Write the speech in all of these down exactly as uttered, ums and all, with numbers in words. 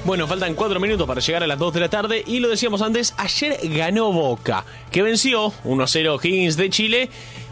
Bueno, faltan cuatro minutos para llegar a las dos de la tarde y lo decíamos antes, ayer ganó Boca, que venció uno a cero O'Higgins de Chile.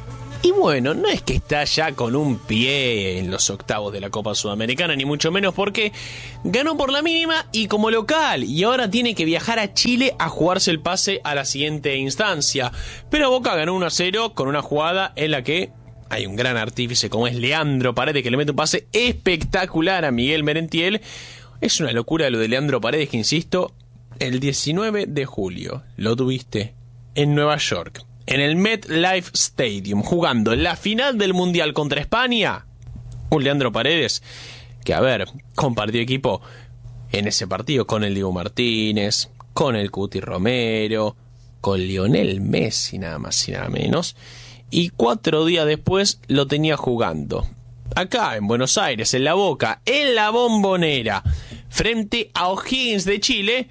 Y bueno, no es que está ya con un pie en los octavos de la Copa Sudamericana, ni mucho menos, porque ganó por la mínima y como local, y ahora tiene que viajar a Chile a jugarse el pase a la siguiente instancia. Pero Boca ganó uno a cero con una jugada en la que hay un gran artífice como es Leandro Paredes, que le mete un pase espectacular a Miguel Merentiel. Es una locura lo de Leandro Paredes, que insisto, el diecinueve de julio lo tuviste en Nueva York, en el MetLife Stadium, jugando la final del Mundial contra España. Un Leandro Paredes que, a ver, compartió equipo en ese partido con el Diego Martínez, con el Cuti Romero, con Lionel Messi, nada más y nada menos. Y cuatro días después lo tenía jugando acá en Buenos Aires, en La Boca, en la Bombonera, frente a O'Higgins de Chile,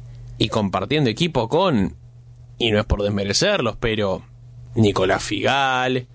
y compartiendo equipo con, y no es por desmerecerlos, pero Nicolás Figal,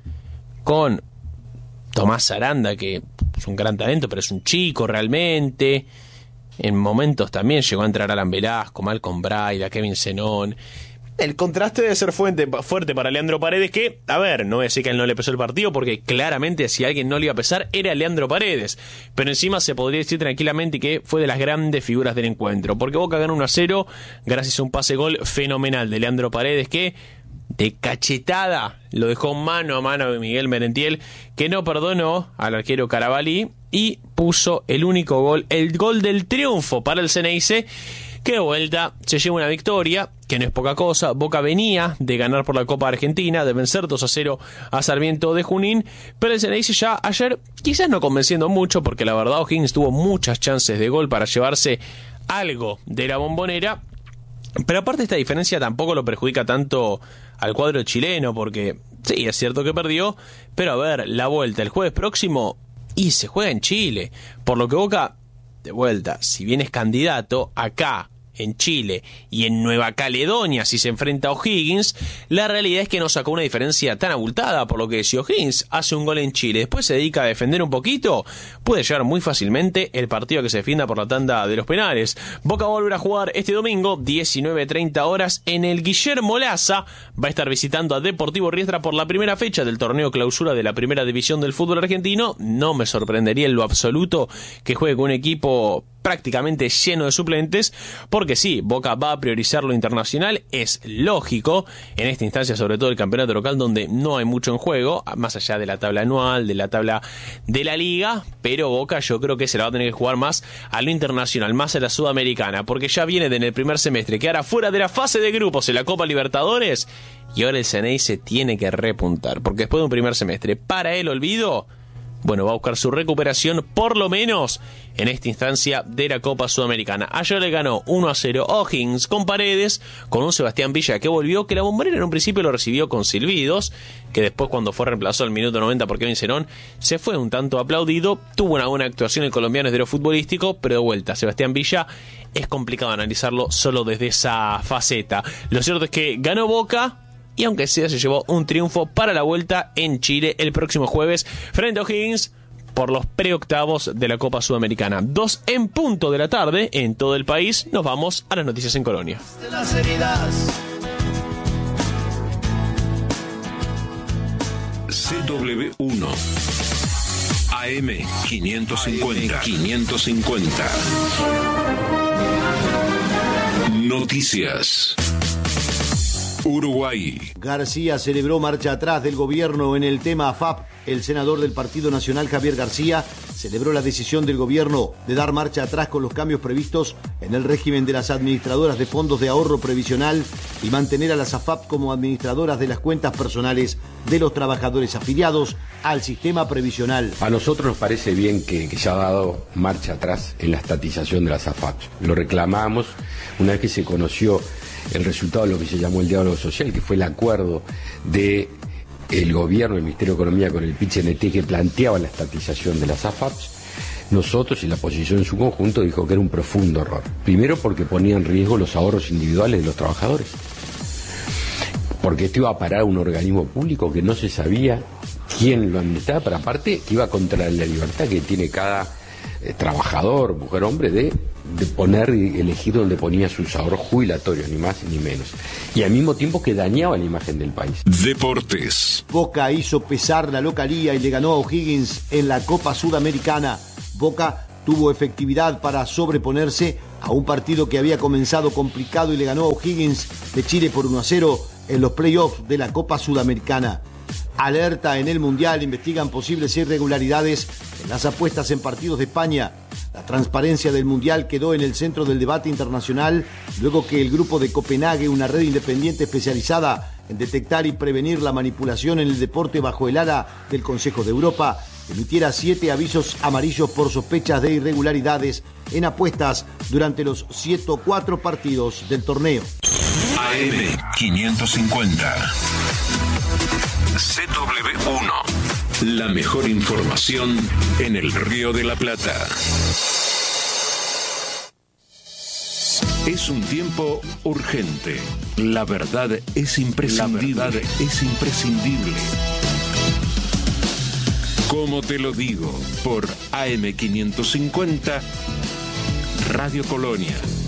con Tomás Aranda, que es un gran talento, pero es un chico realmente. En momentos también llegó a entrar Alan Velasco, Malcolm Braida, Kevin Zenón. El contraste debe ser fuerte, fuerte para Leandro Paredes, que, a ver, no voy a decir que a él no le pesó el partido, porque claramente si a alguien no le iba a pesar era Leandro Paredes, pero encima se podría decir tranquilamente que fue de las grandes figuras del encuentro, porque Boca ganó uno a cero gracias a un pase gol fenomenal de Leandro Paredes, que de cachetada lo dejó mano a mano de Miguel Merentiel, que no perdonó al arquero Carabalí y puso el único gol, el gol del triunfo para el Ceneice, que de vuelta se lleva una victoria, que no es poca cosa. Boca venía de ganar por la Copa Argentina, de vencer dos a cero a Sarmiento de Junín, pero el Ceneice ya ayer, quizás no convenciendo mucho, porque la verdad O'Higgins tuvo muchas chances de gol para llevarse algo de la Bombonera, pero aparte esta diferencia tampoco lo perjudica tanto al cuadro chileno, porque sí, es cierto que perdió, pero a ver, la vuelta el jueves próximo y se juega en Chile, por lo que Boca, de vuelta, si bien es candidato acá en Chile y en Nueva Caledonia si se enfrenta a O'Higgins, la realidad es que no sacó una diferencia tan abultada, por lo que si O'Higgins hace un gol en Chile, después se dedica a defender un poquito, puede llegar muy fácilmente el partido que se defienda por la tanda de los penales. Boca va a volver a jugar este domingo, diecinueve treinta horas, en el Guillermo Laza. Va a estar visitando a Deportivo Riestra por la primera fecha del torneo clausura de la primera división del fútbol argentino. No me sorprendería en lo absoluto que juegue con un equipo prácticamente lleno de suplentes, porque sí, Boca va a priorizar lo internacional, es lógico, en esta instancia sobre todo el campeonato local, donde no hay mucho en juego, más allá de la tabla anual, de la tabla de la liga, pero Boca yo creo que se la va a tener que jugar más a lo internacional, más a la sudamericana, porque ya viene de en el primer semestre quedar fuera de la fase de grupos en la Copa Libertadores, y ahora el Ceneice tiene que repuntar, porque después de un primer semestre para el olvido, bueno, va a buscar su recuperación por lo menos en esta instancia de la Copa Sudamericana. Ayer le ganó uno a cero O'Higgins con Paredes, con un Sebastián Villa que volvió, que la Bombonera en un principio lo recibió con silbidos, que después cuando fue reemplazado al minuto noventa por Kevin Zenón, se fue un tanto aplaudido, tuvo una buena actuación el colombiano desde lo futbolístico, pero de vuelta, Sebastián Villa es complicado analizarlo solo desde esa faceta. Lo cierto es que ganó Boca, y aunque sea se llevó un triunfo para la vuelta en Chile el próximo jueves frente a O'Higgins por los preoctavos de la Copa Sudamericana. Dos en punto de la tarde en todo el país. Nos vamos a las noticias en Colonia. C W uno A M quinientos cincuenta quinientos cincuenta Noticias. Uruguay. García celebró marcha atrás del gobierno en el tema A F A P. El senador del Partido Nacional, Javier García, celebró la decisión del gobierno de dar marcha atrás con los cambios previstos en el régimen de las administradoras de fondos de ahorro previsional y mantener a las A F A P como administradoras de las cuentas personales de los trabajadores afiliados al sistema previsional. A nosotros nos parece bien que, que se ha dado marcha atrás en la estatización de las A F A P. Lo reclamamos una vez que se conoció el resultado de lo que se llamó el diálogo social, que fue el acuerdo de el gobierno, el Ministerio de Economía con el P I C N T que planteaba la estatización de las A F A Ps. Nosotros, y la oposición en su conjunto, dijo que era un profundo error. Primero porque ponía en riesgo los ahorros individuales de los trabajadores, porque esto iba a parar a un organismo público que no se sabía quién lo administraba, pero aparte que iba contra la libertad que tiene cada eh, trabajador, mujer, hombre, de, de poner y elegir donde ponía sus ahorros jubilatorios, ni más ni menos. Y al mismo tiempo que dañaba la imagen del país. Deportes. Boca hizo pesar la localía y le ganó a O'Higgins en la Copa Sudamericana. Boca tuvo efectividad para sobreponerse a un partido que había comenzado complicado y le ganó a O'Higgins de Chile por uno a cero en los playoffs de la Copa Sudamericana. Alerta en el Mundial, investigan posibles irregularidades en las apuestas en partidos de España. La transparencia del Mundial quedó en el centro del debate internacional luego que el grupo de Copenhague, una red independiente especializada en detectar y prevenir la manipulación en el deporte bajo el ala del Consejo de Europa, emitiera siete avisos amarillos por sospechas de irregularidades en apuestas durante los ciento cuatro partidos del torneo. A M quinientos cincuenta. C W uno. La mejor información en el Río de la Plata. Es un tiempo urgente. La verdad es imprescindible. La verdad es imprescindible. Como te lo digo, por A M quinientos cincuenta, Radio Colonia.